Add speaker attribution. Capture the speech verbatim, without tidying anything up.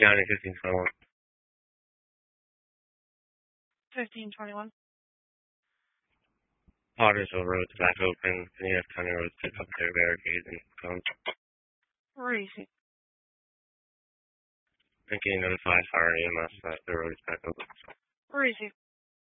Speaker 1: County fifteen twenty-one.
Speaker 2: fifteen twenty-one.
Speaker 1: Pottersville Road's back open. N E F County Road's pick up their barricades and cones.
Speaker 2: Where is he?
Speaker 1: I'm getting notified fire E M S that the road is back open.
Speaker 2: Where is he?